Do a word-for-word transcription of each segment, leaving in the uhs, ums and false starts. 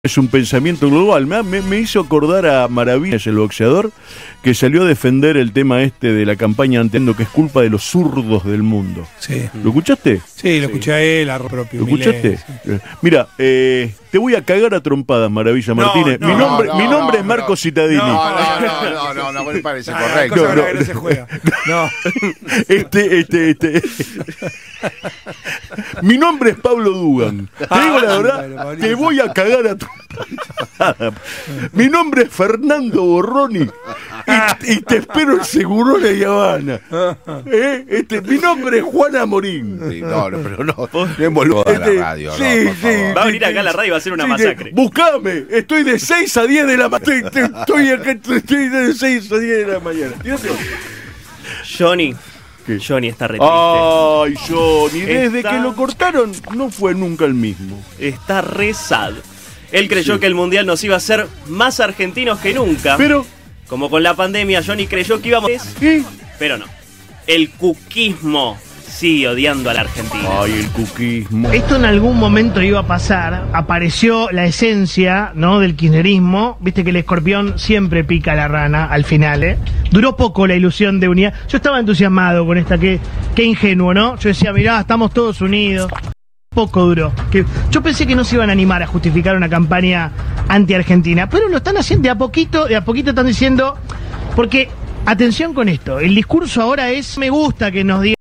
Es un pensamiento global. Me, me, me hizo acordar a Maravillas, el boxeador, que salió a defender el tema este de la campaña Antendo, que es culpa de los zurdos del mundo. Sí. ¿Lo escuchaste? Sí, lo escuché a él, a propio. ¿Lo escuchaste? Sí. Mira, eh, te voy a cagar a trompadas, Maravilla No, Martínez. no, mi nombre, no, mi nombre no, es Marco no. Citadini. No, no, no, no, no, no, me parece Ah, correcto. cosa No, no, no. no se juega. No. Este, este, este. Mi nombre es Pablo Dugan. Te digo la verdad, bueno, Pablito. te voy a cagar a trompadas. Mi nombre es Fernando Borroni y, y te espero en Segurona y Habana. ¿Eh? Este, mi nombre es Juana Morín. Sí, no, no, pero no, no envolvamos a la Este, radio. sí, no, por sí. favor. Va a venir acá a la radio y va a hacer una Sí, masacre. Buscame, estoy de seis a diez de la mañana. Estoy, estoy, acá, estoy de seis a diez de la mañana. Johnny. ¿Qué? Johnny está re triste. Ay, Johnny, desde Está- que lo cortaron no fue nunca el mismo. Está re sad. Él creyó Sí. que el mundial nos iba a hacer más argentinos que nunca. Pero, Como con la pandemia, Johnny creyó que íbamos. ¿y? Pero no. El cuquismo sigue odiando a la Argentina. Ay, el cuquismo. Esto en algún momento iba a pasar, apareció la esencia, ¿no?, del kirchnerismo, viste que el escorpión siempre pica a la rana al final, ¿eh? Duró poco la ilusión de unidad, yo estaba entusiasmado con esta, qué, qué ingenuo, ¿no? Yo decía, mirá, estamos todos unidos, poco duró, que yo pensé que no se iban a animar a justificar una campaña anti-argentina, pero lo están haciendo de a poquito, de a poquito están diciendo, porque, atención con esto, el discurso ahora es, me gusta que nos digan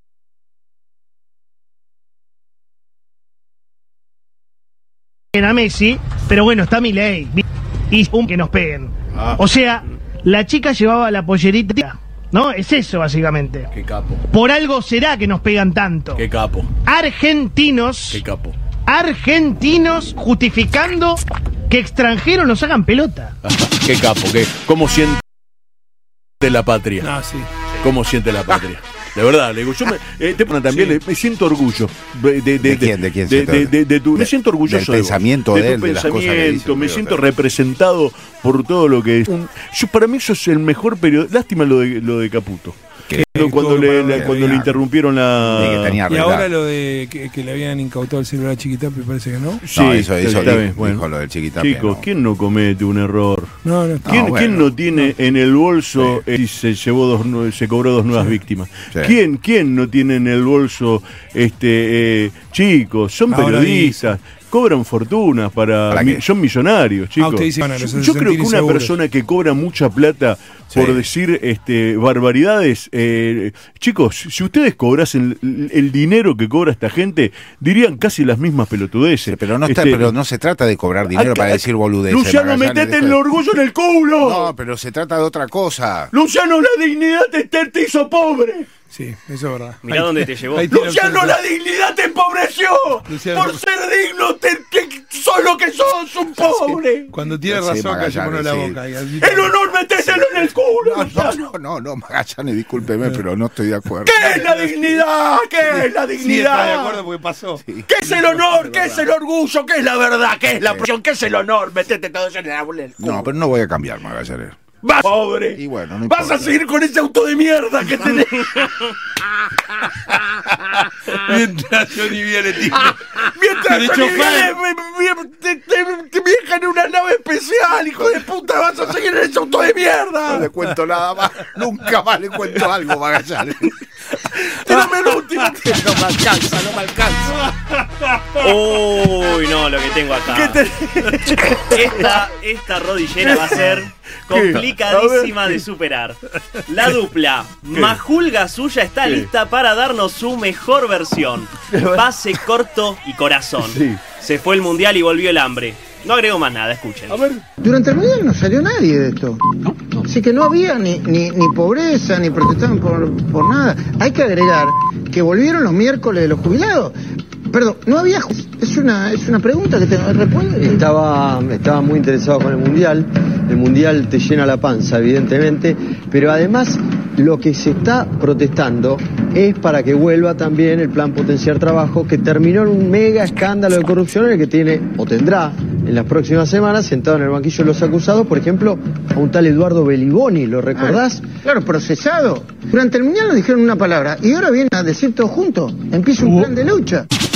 a Messi, pero bueno, está Milei y un que nos peguen. Ah. O sea, la chica llevaba la pollerita, ¿no? Es eso básicamente. Qué capo, Por algo será que nos pegan tanto. qué capo, Argentinos, qué capo. argentinos justificando que extranjeros nos hagan pelota. Qué capo, qué, cómo siente la patria. No, sí. Cómo siente la patria. De verdad, le digo, yo me, eh, te ponen también, Sí. le- me siento orgullo. De, de, ¿De quién? ¿De quién de, siento? de- de- de tu- me De- siento orgulloso del de vos. pensamiento de de tu él, de las cosas que pensamiento, dice, me pero, siento pero- representado por todo lo que es. Un- yo, para mí eso es el mejor periodo. Lástima lo de, lo de Caputo. Que- Cuando, cuando estuvo le, para le- una cuando le vida. interrumpieron la... Sí, que tenía Y arreglado. ahora lo de que, que le habían incautado el celular a Chiquitapi, parece que no. Sí, No, eso- eso está dijo- bien, bueno. dijo lo del Chiquitapia, Chicos, no. ¿quién no comete un error? No, no está. ¿Quién, bueno. quién no tiene en el bolso eh, y se llevó dos nue- se cobró dos nuevas víctimas? Sí. ¿Quién, quién no tiene en el bolso este eh, chicos, son Ahora periodistas, cobran fortunas para, ¿Para mi- qué? son millonarios, chicos. usted dice, bueno, los yo hace yo creo sentir que una inseguros. persona que cobra mucha plata Sí. por decir este barbaridades, eh, chicos, si ustedes cobrasen el, el dinero que cobra esta gente, dirían casi las mismas pelotudeces. Pero no, está, Este, pero no se trata de cobrar dinero acá- para decir boludeces. Luciano, Magallanes, metete deja el de- orgullo en el culo. No, pero se trata de otra cosa. Luciano, la dignidad te, te, te hizo pobre. Sí, eso es verdad. Mirá dónde te llevó. ahí tiene Luciano, usted- la dignidad te empobreció. Luciano- Por ser digno, te, te, sos lo que sos, un pobre. Cuando tiene Sí, razón, Magallanes, callémonos la sí. boca. Y así- El honor, metéselo en el culo. No, Luciano. no, no, no, Magallanes, discúlpeme, pero no estoy de acuerdo. ¿Qué es la dignidad? ¿Qué es la Sí, dignidad? está de acuerdo porque pasó. ¿Qué es el honor? ¿Qué es el orgullo? ¿Qué es la verdad? ¿Qué es la presión? ¿Qué es el honor? Metete todo eso en el árbol del culo. No, pero no voy a cambiar, Magallanes. Vas, pobre. Y bueno, no Vas importa. a seguir con ese auto de mierda que tenés. Mientras Johnny viene, tío. Mientras De Johnny chofer. viene, me- me- te, te- te viaja en una nave especial, hijo de puta, vas a seguir en ese auto de No mierda. le cuento nada más. Nunca más le cuento algo, Magallanes. Tirame el último. No me alcanza, no me alcanza. Uy, no, lo que tengo acá. ¿Qué te- Esta, esta rodillera va a ser complicadísima de superar. La dupla Majul Gasulla está ¿Qué? lista para darnos su mejor versión. Pase corto y corazón. Sí. Se fue el mundial y volvió el hambre. No agrego más nada, escuchen. A ver. Durante el mundial no salió nadie de esto. Así que no había ni, ni, ni pobreza, ni protestaban por, por nada. Hay que agregar que volvieron los miércoles de los jubilados. Perdón, no había... ju- Es una, es una pregunta que te responde. Estaba, estaba muy interesado con el Mundial. El Mundial te llena la panza, evidentemente, pero además lo que se está protestando es para que vuelva también el plan Potenciar Trabajo, que terminó en un mega escándalo de corrupción en el que tiene, o tendrá, en las próximas semanas, sentado en el banquillo de los acusados, por ejemplo, a un tal Eduardo Beliboni, ¿lo recordás? Ah, claro, procesado. Durante el mundial nos dijeron una palabra y ahora vienen a decir todo junto. Empieza un plan de lucha.